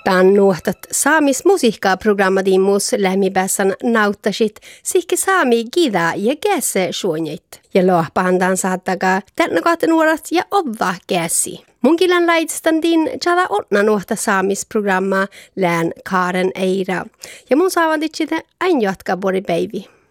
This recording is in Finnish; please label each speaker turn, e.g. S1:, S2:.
S1: Tämän nuhtat saamis musiikkaa-programmadimus lämmipässän nauttasit sihke saami gida ja gäse suonjit. Ja lohpahandan saattakaa tännakat nuorat ja obva gäsi. Munkilän laitstandin tjada otna nuhta saamisprogramma lään Karen Eira. Ja mun saavanditsite ain jatka bori päivi.